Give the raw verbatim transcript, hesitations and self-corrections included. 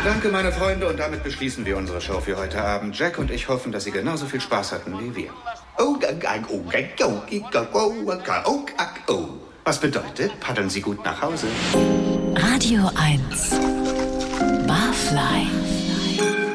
Danke, meine Freunde, und damit beschließen wir unsere Show für heute Abend. Jack und ich hoffen, dass Sie genauso viel Spaß hatten wie wir. Was bedeutet, paddeln Sie gut nach Hause. Radio eins. Barfly.